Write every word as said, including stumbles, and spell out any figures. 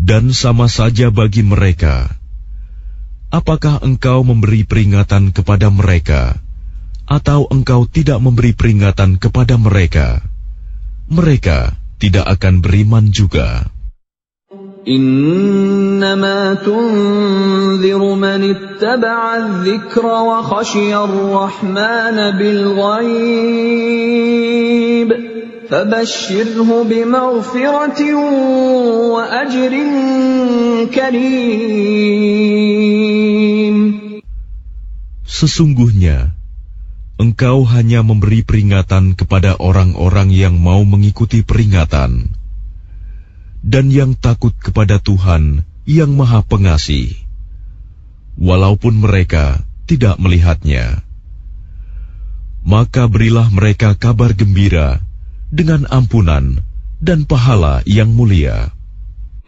Dan sama saja bagi mereka. Apakah engkau memberi peringatan kepada mereka, atau engkau tidak memberi peringatan kepada mereka? Mereka tidak akan beriman juga. Innama tunziru man ittaba'a adh-dhikra wa khashiya ar-rahmana bil ghaib fabashshirhu bimaghfiratin wa ajrin karim. Sesungguhnya engkau hanya memberi peringatan kepada orang-orang yang mau mengikuti peringatan dan yang takut kepada Tuhan yang Maha Pengasih, walaupun mereka tidak melihatnya. Maka berilah mereka kabar gembira dengan ampunan dan pahala yang mulia.